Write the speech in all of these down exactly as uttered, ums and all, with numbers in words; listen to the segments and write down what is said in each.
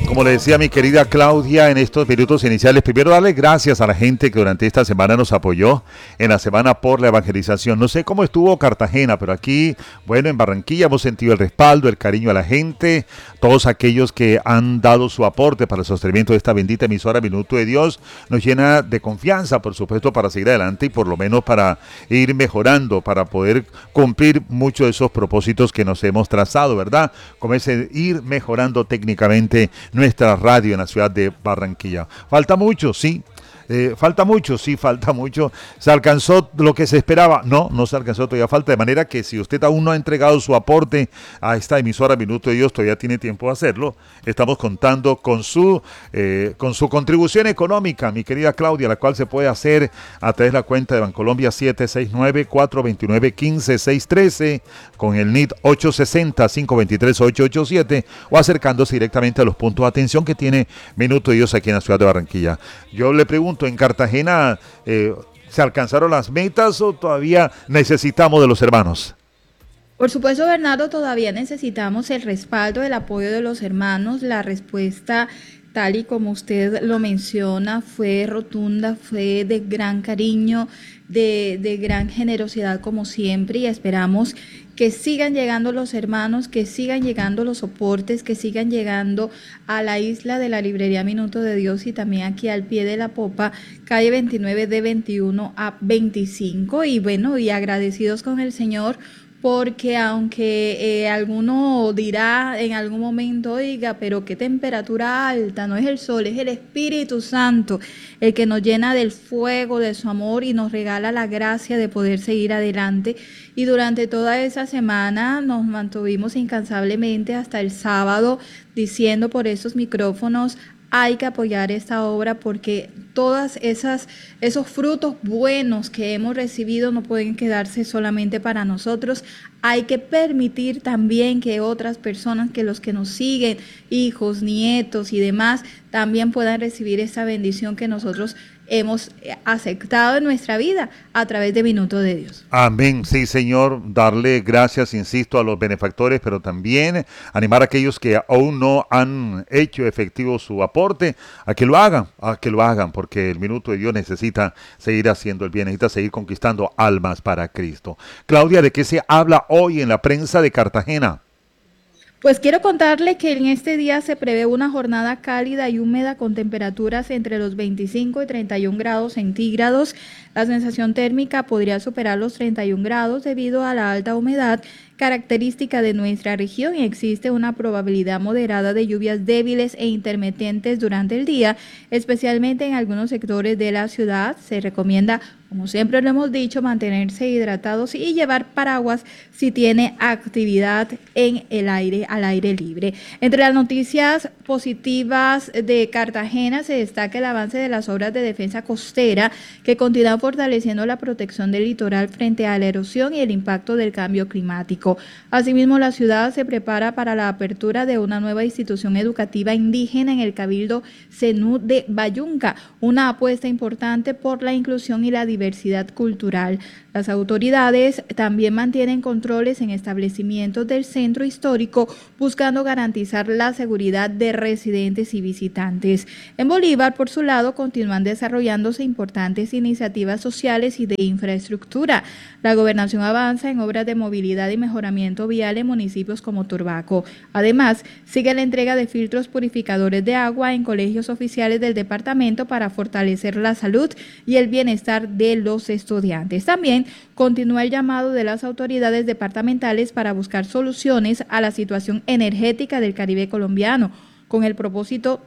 como le decía mi querida Claudia en estos minutos iniciales, primero darle gracias a la gente que durante esta semana nos apoyó en la Semana por la Evangelización. No sé cómo estuvo Cartagena, pero aquí, bueno, en Barranquilla hemos sentido el respaldo, el cariño a la gente, todos aquellos que han dado su aporte para el sostenimiento de esta bendita emisora Minuto de Dios, nos llena de confianza, por supuesto, para seguir adelante y por lo menos para ir mejorando, para poder cumplir muchos de esos propósitos que nos hemos trazado, ¿verdad? Como ese ir mejorando técnicamente nuestra radio en la ciudad de Barranquilla. Falta mucho, sí. Eh, falta mucho, sí, falta mucho. ¿Se alcanzó lo que se esperaba? No, no se alcanzó, todavía falta. De manera que si usted aún no ha entregado su aporte a esta emisora Minuto de Dios, todavía tiene tiempo de hacerlo. Estamos contando con su, eh, con su contribución económica, mi querida Claudia, la cual se puede hacer a través de la cuenta de Bancolombia siete seis nueve, cuatro dos nueve, uno cinco seis uno tres con el N I D ocho seis cero, cinco dos tres, ocho ocho siete o acercándose directamente a los puntos de atención que tiene Minuto de Dios aquí en la ciudad de Barranquilla. Yo le pregunto, en Cartagena, eh, ¿se alcanzaron las metas o todavía necesitamos de los hermanos? Por supuesto, Bernardo, todavía necesitamos el respaldo, el apoyo de los hermanos. La respuesta, tal y como usted lo menciona, fue rotunda, fue de gran cariño, de, de gran generosidad como siempre, y esperamos que sigan llegando los hermanos, que sigan llegando los soportes, que sigan llegando a la isla de la librería Minuto de Dios y también aquí al pie de la popa, calle veintinueve de veintiuno a veinticinco. Y bueno, y agradecidos con el Señor, porque aunque eh, alguno dirá en algún momento, oiga, pero qué temperatura alta, no es el sol, es el Espíritu Santo el que nos llena del fuego de su amor y nos regala la gracia de poder seguir adelante. Y durante toda esa semana nos mantuvimos incansablemente hasta el sábado diciendo por esos micrófonos: hay que apoyar esta obra porque todas esas esos frutos buenos que hemos recibido no pueden quedarse solamente para nosotros. Hay que permitir también que otras personas, que los que nos siguen, hijos, nietos y demás, también puedan recibir esa bendición que nosotros hemos aceptado en nuestra vida a través de Minuto de Dios. Amén, sí, Señor, darle gracias, insisto, a los benefactores, pero también animar a aquellos que aún no han hecho efectivo su aporte, a que lo hagan, a que lo hagan, porque el Minuto de Dios necesita seguir haciendo el bien, necesita seguir conquistando almas para Cristo. Claudia, ¿de qué se habla hoy en la prensa de Cartagena? Pues quiero contarle que en este día se prevé una jornada cálida y húmeda con temperaturas entre los veinticinco y treinta y un grados centígrados. La sensación térmica podría superar los treinta y un grados debido a la alta humedad característica de nuestra región, y existe una probabilidad moderada de lluvias débiles e intermitentes durante el día, especialmente en algunos sectores de la ciudad. Se recomienda, como siempre lo hemos dicho, mantenerse hidratados y llevar paraguas si tiene actividad en el aire, al aire libre. Entre las noticias positivas de Cartagena se destaca el avance de las obras de defensa costera que continúan fortaleciendo la protección del litoral frente a la erosión y el impacto del cambio climático. Asimismo, la ciudad se prepara para la apertura de una nueva institución educativa indígena en el Cabildo Zenú de Bayunca, una apuesta importante por la inclusión y la diversidad cultural. Las autoridades también mantienen controles en establecimientos del centro histórico, buscando garantizar la seguridad de residentes y visitantes. En Bolívar, por su lado, continúan desarrollándose importantes iniciativas sociales y de infraestructura. La gobernación avanza en obras de movilidad y mejoramiento vial en municipios como Turbaco. Además, sigue la entrega de filtros purificadores de agua en colegios oficiales del departamento para fortalecer la salud y el bienestar de los estudiantes. También continúa el llamado de las autoridades departamentales para buscar soluciones a la situación energética del Caribe colombiano, con el propósito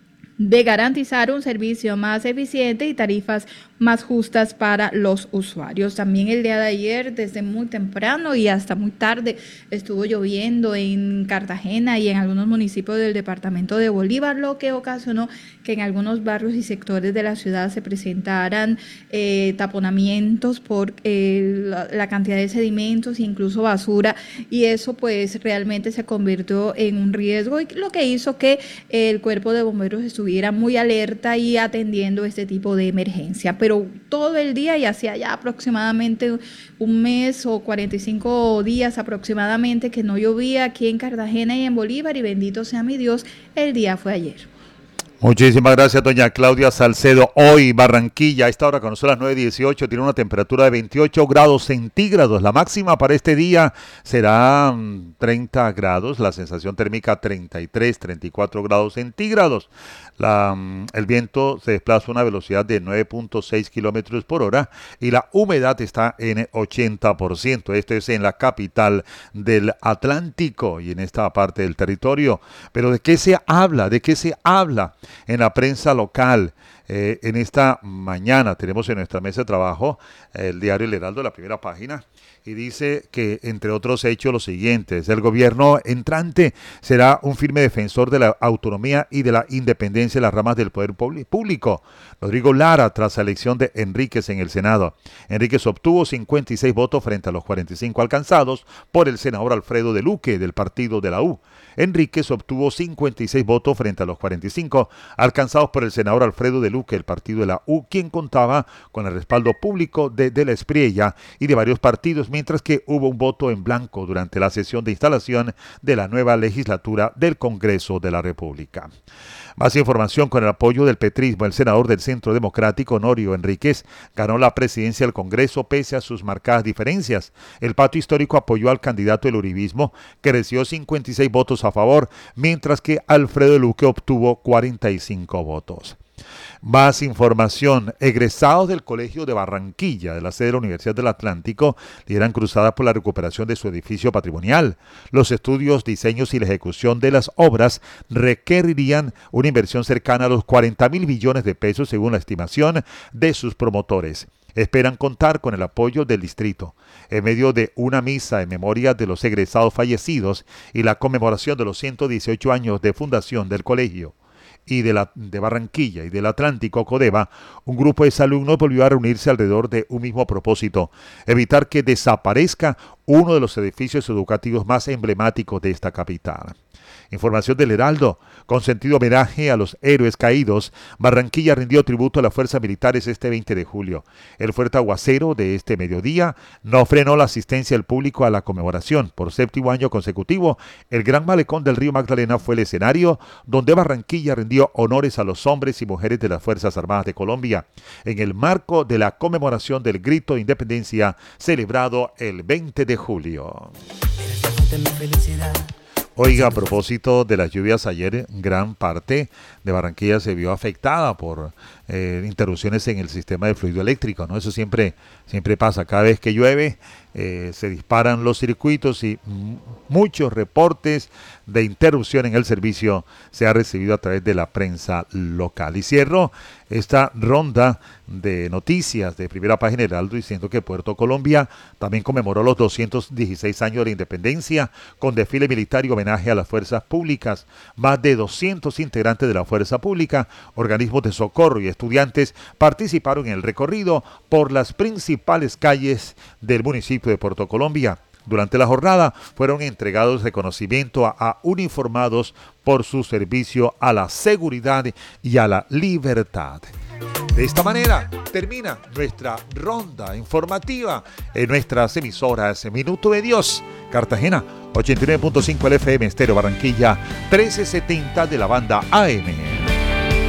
de garantizar un servicio más eficiente y tarifas más justas para los usuarios. También el día de ayer, desde muy temprano y hasta muy tarde, estuvo lloviendo en Cartagena y en algunos municipios del departamento de Bolívar, lo que ocasionó que en algunos barrios y sectores de la ciudad se presentaran eh, taponamientos por eh, la, la cantidad de sedimentos e incluso basura, y eso pues realmente se convirtió en un riesgo, y lo que hizo que el cuerpo de bomberos estuviera muy alerta y atendiendo este tipo de emergencia. pero todo el día y hacía ya aproximadamente un mes o cuarenta y cinco días aproximadamente que no llovía aquí en Cartagena y en Bolívar, y bendito sea mi Dios, el día fue ayer. Muchísimas gracias, doña Claudia Salcedo. Hoy Barranquilla, a esta hora cuando son las nueve dieciocho, tiene una temperatura de veintiocho grados centígrados. La máxima para este día será treinta grados, la sensación térmica treinta y tres, treinta y cuatro grados centígrados. La, el viento se desplaza a una velocidad de nueve punto seis kilómetros por hora y la humedad está en ochenta por ciento. Esto es en la capital del Atlántico y en esta parte del territorio. Pero ¿de qué se habla? ¿De qué se habla en la prensa local? Eh, en esta mañana tenemos en nuestra mesa de trabajo el diario El Heraldo, la primera página, y dice que, entre otros hechos, los siguientes: el gobierno entrante será un firme defensor de la autonomía y de la independencia de las ramas del poder público. Rodrigo Lara, tras la elección de Enríquez en el Senado. Enríquez obtuvo cincuenta y seis votos frente a los cuarenta y cinco alcanzados por el senador Alfredo de Luque, del partido de la U. Enríquez obtuvo cincuenta y seis votos frente a los cuarenta y cinco alcanzados por el senador Alfredo de Luque, el partido de la U, quien contaba con el respaldo público de De la Espriella y de varios partidos, mientras que hubo un voto en blanco durante la sesión de instalación de la nueva legislatura del Congreso de la República. Más información: con el apoyo del petrismo, el senador del Centro Democrático, Honorio Enríquez, ganó la presidencia del Congreso pese a sus marcadas diferencias. El pacto histórico apoyó al candidato del uribismo, que recibió cincuenta y seis votos a favor, mientras que Alfredo Luque obtuvo cuarenta y cinco votos. Más información: egresados del Colegio de Barranquilla, de la sede de la Universidad del Atlántico, lideran cruzadas por la recuperación de su edificio patrimonial. Los estudios, diseños y la ejecución de las obras requerirían una inversión cercana a los cuarenta mil millones de pesos, según la estimación de sus promotores. Esperan contar con el apoyo del distrito. En medio de una misa en memoria de los egresados fallecidos y la conmemoración de los ciento dieciocho años de fundación del colegio y de, la, de Barranquilla y del Atlántico Codeva, un grupo de alumnos volvió a reunirse alrededor de un mismo propósito: evitar que desaparezca uno de los edificios educativos más emblemáticos de esta capital. Información del Heraldo: con sentido homenaje a los héroes caídos, Barranquilla rindió tributo a las fuerzas militares este veinte de julio. El fuerte aguacero de este mediodía no frenó la asistencia del público a la conmemoración. Por séptimo año consecutivo, el Gran Malecón del Río Magdalena fue el escenario donde Barranquilla rindió honores a los hombres y mujeres de las Fuerzas Armadas de Colombia, en el marco de la conmemoración del Grito de Independencia celebrado el veinte de julio. Oiga, a propósito de las lluvias ayer, gran parte de Barranquilla se vio afectada por eh, interrupciones en el sistema de fluido eléctrico, ¿no? Eso siempre, siempre pasa. Cada vez que llueve eh, se disparan los circuitos y m- muchos reportes de interrupción en el servicio se ha recibido a través de la prensa local. Y cierro esta ronda de noticias de primera página de Heraldo diciendo que Puerto Colombia también conmemoró los doscientos dieciséis años de la independencia con desfile militar y homenaje a las fuerzas públicas. Más de doscientos integrantes de la fuerza pública, organismos de socorro y estudiantes participaron en el recorrido por las principales calles del municipio de Puerto Colombia. Durante la jornada fueron entregados reconocimiento a, a uniformados por su servicio a la seguridad y a la libertad. De esta manera termina nuestra ronda informativa en nuestras emisoras Minuto de Dios, Cartagena, ochenta y nueve punto cinco el F M, Estéreo Barranquilla, trece setenta de la banda A M.